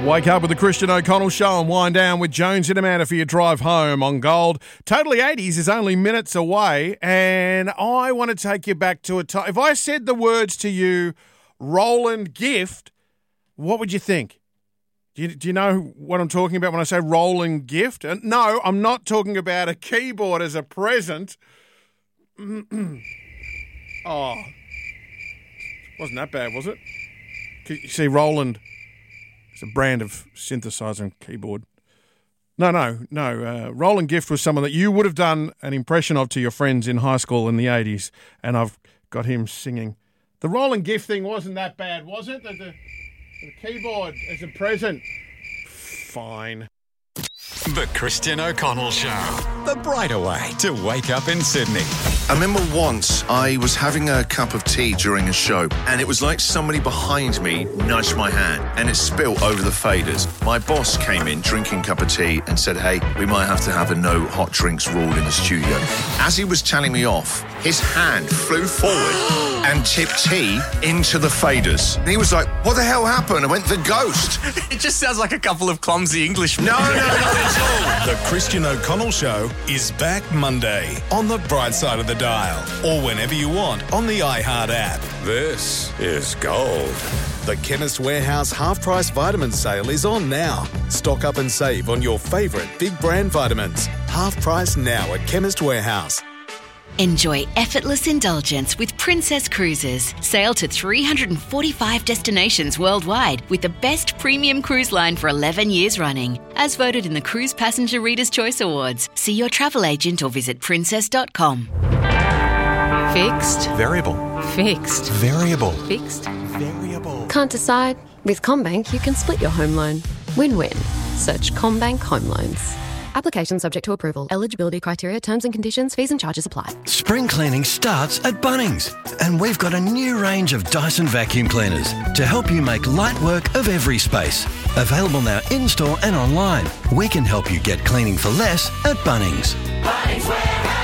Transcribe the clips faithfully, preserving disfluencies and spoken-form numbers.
Wake up with the Christian O'Connell Show and wind down with Jones and Amanda for your drive home on Gold. Totally eighties is only minutes away, and I want to take you back to a time. If I said the words to you, Roland Gift, what would you think? Do you, do you know what I'm talking about when I say Roland Gift? And no, I'm not talking about a keyboard as a present. Oh, wasn't that bad, was it? You see, Roland... It's a brand of synthesizer and keyboard. No, no, no. Uh, Roland Gift was someone that you would have done an impression of to your friends in high school in the eighties, and I've got him singing. The Roland Gift thing wasn't that bad, was it? The, the, the keyboard as a present. Fine. The Christian O'Connell Show. The brighter way to wake up in Sydney. I remember once I was having a cup of tea during a show, and it was like somebody behind me nudged my hand and it spilled over the faders. My boss came in drinking a cup of tea and said, hey, we might have to have a no hot drinks rule in the studio. As he was telling me off, his hand flew forward and tipped tea into the faders. And he was like, what the hell happened? I went, the ghost. It just sounds like a couple of clumsy Englishmen. No, no, not at all. The Christian O'Connell Show is back Monday on the bright side of the dial, or whenever you want on the iHeart app. This is Gold. The Chemist Warehouse half-price vitamin sale is on now. Stock up and save on your favourite big brand vitamins. Half price now at Chemist Warehouse. Enjoy effortless indulgence with Princess Cruises. Sail to three hundred forty-five destinations worldwide with the best premium cruise line for eleven years running. As voted in the Cruise Passenger Reader's Choice Awards. See your travel agent or visit princess dot com. Fixed. Variable. Fixed. Variable. Fixed. Variable. Can't decide? With CommBank, you can split your home loan. Win-win. Search CommBank Home Loans. Application subject to approval. Eligibility criteria, terms and conditions, fees and charges apply. Spring cleaning starts at Bunnings, and we've got a new range of Dyson vacuum cleaners to help you make light work of every space. Available now in-store and online. We can help you get cleaning for less at Bunnings. Bunnings Warehouse.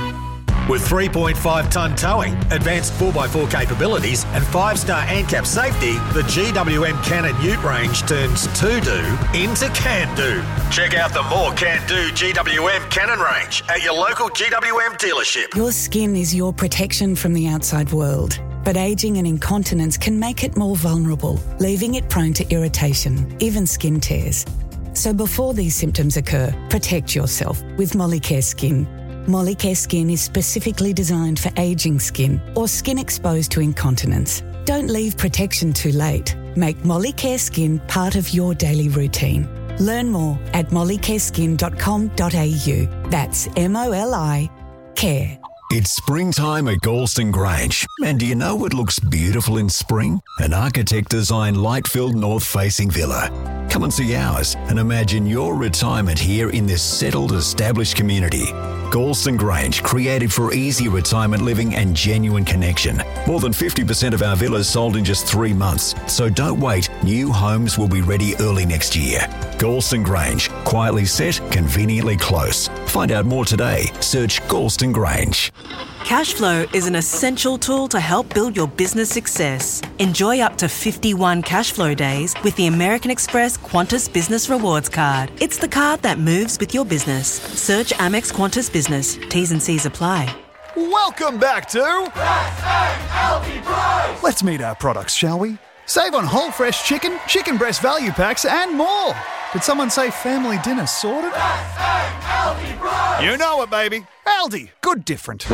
With three point five tonne towing, advanced four by four capabilities and five star ANCAP safety, the G W M Cannon Ute range turns to-do into can-do. Check out the more can-do G W M Cannon range at your local G W M dealership. Your skin is your protection from the outside world, but ageing and incontinence can make it more vulnerable, leaving it prone to irritation, even skin tears. So before these symptoms occur, protect yourself with Molicare Skin. Molicare Skin is specifically designed for ageing skin or skin exposed to incontinence. Don't leave protection too late. Make Molicare Skin part of your daily routine. Learn more at molicare skin dot com dot a u. That's M O L I care. It's springtime at Galston Grange. And do you know what looks beautiful in spring? An architect-designed light-filled north-facing villa. Come and see ours and imagine your retirement here in this settled, established community. Galston Grange, created for easy retirement living and genuine connection. More than fifty percent of our villas sold in just three months. So don't wait. New homes will be ready early next year. Galston Grange, quietly set, conveniently close. Find out more today. Search Galston Grange. Cashflow is an essential tool to help build your business success. Enjoy up to fifty-one Cashflow days with the American Express Qantas Business Rewards Card. It's the card that moves with your business. Search Amex Qantas Business. T's and C's apply. Welcome back to S A L T Price. Let's meet our products, shall we? Save on whole fresh chicken, chicken breast value packs, and more. Did someone say family dinner sorted? S A L T Price. You know it, baby. Aldi. Good different.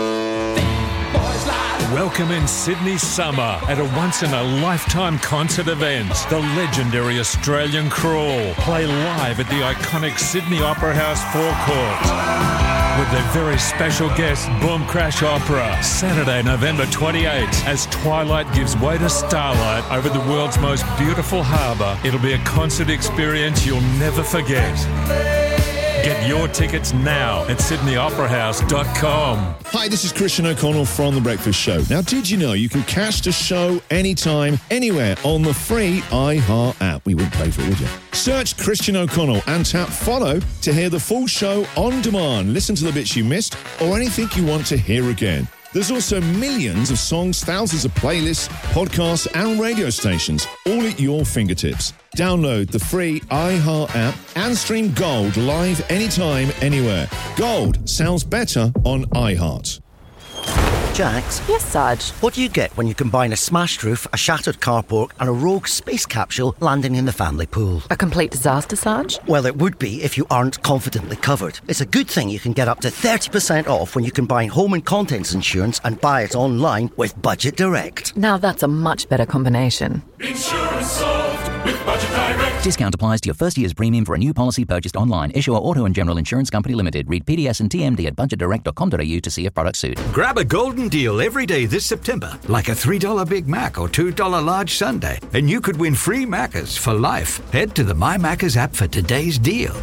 Welcome in Sydney summer at a once-in-a-lifetime concert event. The legendary Australian Crawl play live at the iconic Sydney Opera House forecourt with their very special guest, Boom Crash Opera, Saturday, November twenty-eighth, as twilight gives way to starlight over the world's most beautiful harbour. It'll be a concert experience you'll never forget. Get your tickets now at sydney opera house dot com. Hi, this is Christian O'Connell from The Breakfast Show. Now, did you know you can catch the show anytime, anywhere on the free iHeart app? We wouldn't pay for it, would you? Search Christian O'Connell and tap follow to hear the full show on demand. Listen to the bits you missed or anything you want to hear again. There's also millions of songs, thousands of playlists, podcasts, and radio stations, all at your fingertips. Download the free iHeart app and stream Gold live anytime, anywhere. Gold sounds better on iHeart. Jax? Yes, Sarge? What do you get when you combine a smashed roof, a shattered carport and a rogue space capsule landing in the family pool? A complete disaster, Sarge? Well, it would be if you aren't confidently covered. It's a good thing you can get up to thirty percent off when you combine home and contents insurance and buy it online with Budget Direct. Now that's a much better combination. Insurance solved with Budget Direct. Discount applies to your first year's premium for a new policy purchased online. Issuer Auto and General Insurance Company Limited. Read P D S and T M D at budget direct dot com dot a u to see if products suit. Grab a golden deal every day this September, like a three dollar Big Mac or two dollar large sundae, and you could win free Maccas for life. Head to the My Maccas app for today's deal.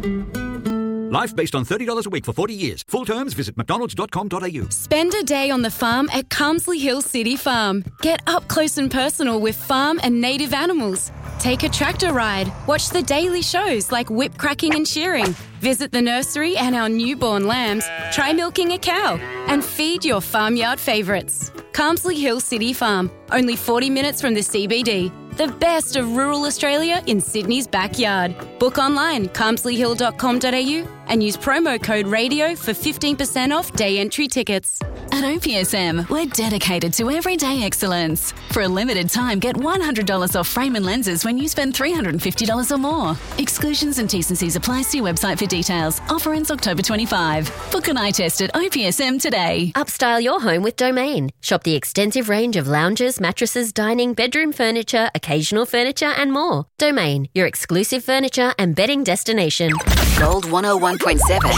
Life based on thirty dollars a week for forty years. Full terms, visit mcdonalds dot com dot a u. Spend a day on the farm at Carmsley Hill City Farm. Get up close and personal with farm and native animals. Take a tractor ride. Watch the daily shows like whip cracking and shearing. Visit the nursery and our newborn lambs. Try milking a cow. And feed your farmyard favourites. Carmsley Hill City Farm. Only forty minutes from the C B D. The best of rural Australia in Sydney's backyard. Book online, carmsley hill dot com dot a u and use promo code RADIO for fifteen percent off day entry tickets. At O P S M, we're dedicated to everyday excellence. For a limited time, get one hundred dollars off frame and lenses when you spend three hundred fifty dollars or more. Exclusions and T's and C's apply. See website for details. Offer ends October twenty-fifth. Book an eye test at O P S M today. Upstyle your home with Domain. Shop the extensive range of lounges, mattresses, dining, bedroom furniture, occasional furniture and more. Domain, your exclusive furniture and bedding destination. Gold one oh one point seven.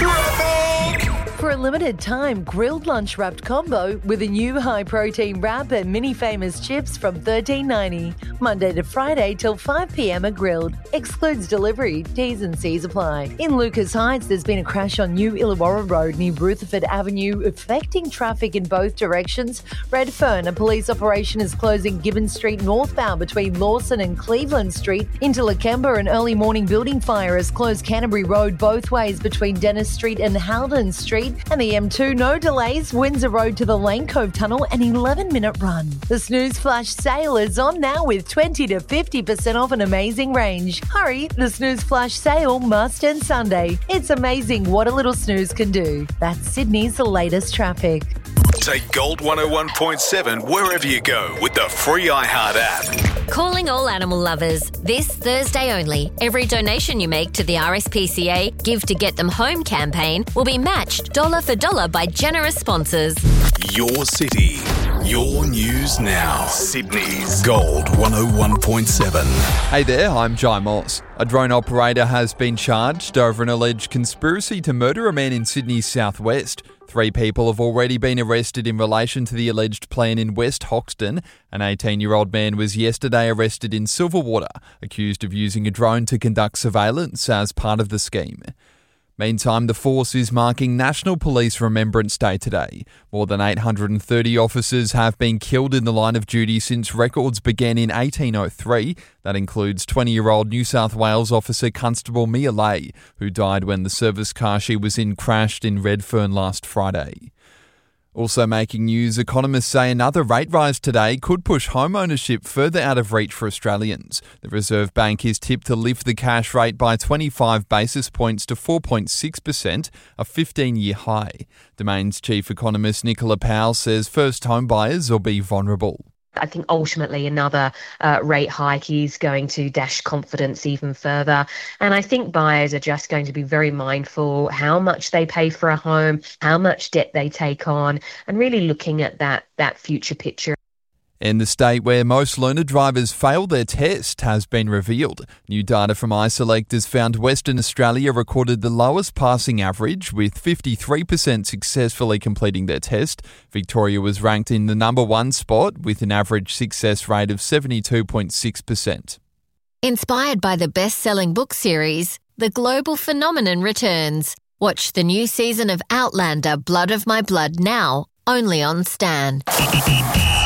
For a limited time, grilled lunch wrapped combo with a new high-protein wrap and mini famous chips from thirteen ninety. Monday to Friday till five p.m. at Grilled. Excludes delivery. T's and C's apply. In Lucas Heights, there's been a crash on New Illawarra Road near Rutherford Avenue, affecting traffic in both directions. Redfern, a police operation is closing Gibbon Street northbound between Lawson and Cleveland Street. Into Lakemba, an early morning building fire has closed Canterbury Road both ways between Dennis Street and Haldon Street. And the M two, no delays, Windsor Road to the Lane Cove Tunnel, an eleven minute run. The Snooze Flash sale is on now with twenty to fifty percent off an amazing range. Hurry, the Snooze Flash sale must end Sunday. It's amazing what a little snooze can do. That's Sydney's latest traffic. Take Gold one oh one point seven wherever you go with the free iHeart app. Calling all animal lovers. This Thursday only, every donation you make to the R S P C A Give to Get Them Home campaign will be matched dollar for dollar by generous sponsors. Your city, your news now. Sydney's Gold one oh one point seven. Hey there, I'm Jai Moss. A drone operator has been charged over an alleged conspiracy to murder a man in Sydney's southwest. Three people have already been arrested in relation to the alleged plan in West Hoxton. An eighteen-year-old man was yesterday arrested in Silverwater, accused of using a drone to conduct surveillance as part of the scheme. Meantime, the force is marking National Police Remembrance Day today. More than eight hundred thirty officers have been killed in the line of duty since records began in eighteen oh three. That includes twenty-year-old New South Wales officer Constable Mia Lay, who died when the service car she was in crashed in Redfern last Friday. Also making news, economists say another rate rise today could push home ownership further out of reach for Australians. The Reserve Bank is tipped to lift the cash rate by twenty-five basis points to four point six percent, a fifteen-year high. Domain's chief economist Nicola Powell says first home buyers will be vulnerable. I think ultimately another uh, rate hike is going to dash confidence even further. And I think buyers are just going to be very mindful how much they pay for a home, how much debt they take on, and really looking at that, that future picture. In the state where most learner drivers fail their test has been revealed. New data from iSelect has found Western Australia recorded the lowest passing average, with fifty-three percent successfully completing their test. Victoria was ranked in the number one spot with an average success rate of seventy-two point six percent. Inspired by the best-selling book series, The Global Phenomenon returns. Watch the new season of Outlander, Blood of My Blood now, only on Stan.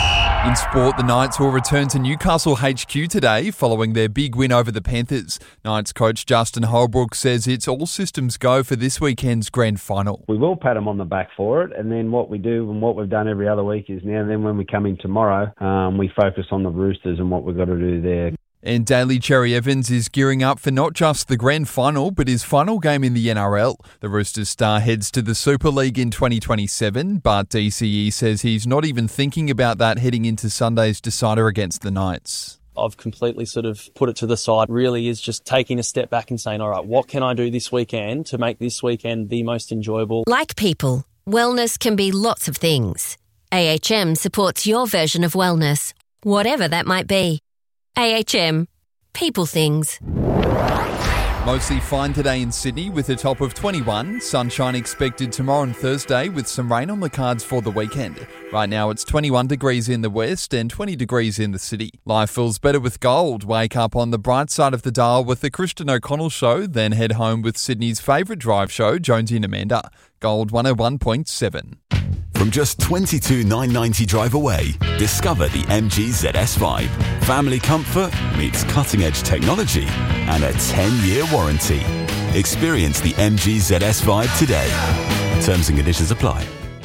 In sport, the Knights will return to Newcastle H Q today following their big win over the Panthers. Knights coach Justin Holbrook says it's all systems go for this weekend's grand final. We will pat them on the back for it, and then what we do and what we've done every other week is now then when we come in tomorrow, um, we focus on the Roosters and what we've got to do there. And Daly Cherry Evans is gearing up for not just the grand final, but his final game in the N R L. The Roosters star heads to the Super League in twenty twenty-seven, but D C E says he's not even thinking about that heading into Sunday's decider against the Knights. I've completely sort of put it to the side. Really is just taking a step back and saying, all right, what can I do this weekend to make this weekend the most enjoyable? Like people, wellness can be lots of things. A H M supports your version of wellness, whatever that might be. A H M. People things. Mostly fine today in Sydney with a top of twenty-one. Sunshine expected tomorrow and Thursday with some rain on the cards for the weekend. Right now it's twenty-one degrees in the west and twenty degrees in the city. Life feels better with gold. Wake up on the bright side of the dial with the Christian O'Connell Show, then head home with Sydney's favourite drive show, Jonesy and Amanda. Gold one oh one point seven. From just twenty-two thousand nine hundred ninety drive away, discover the M G Z S Vibe. Family comfort meets cutting-edge technology and a ten-year warranty. Experience the M G Z S Vibe today. Terms and conditions apply.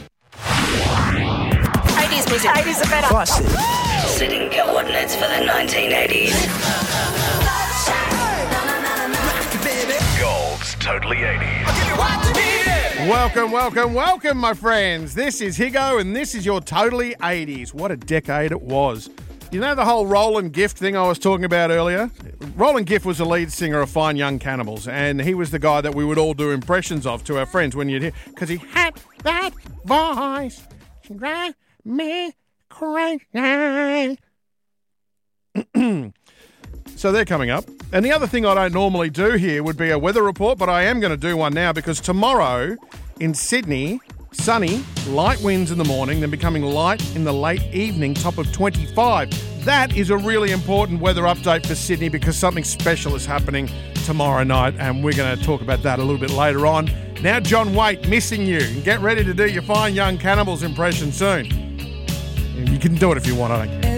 eighties music. eighties are better. Classic. Setting coordinates for the nineteen eighties. Gold's Totally eighties. Welcome, welcome, welcome, my friends. This is Higo, and this is your Totally eighties. What a decade it was. You know the whole Roland Gift thing I was talking about earlier? Roland Gift was the lead singer of Fine Young Cannibals, and he was the guy that we would all do impressions of to our friends when you'd hear, because he had that voice. Drive me crazy. So they're coming up. And the other thing I don't normally do here would be a weather report, but I am going to do one now because tomorrow in Sydney, sunny, light winds in the morning, then becoming light in the late evening, top of twenty-five. That is a really important weather update for Sydney because something special is happening tomorrow night, and we're going to talk about that a little bit later on. Now, John Waite, Missing You. And get ready to do your Fine Young Cannibals impression soon. You can do it if you want, I don't care.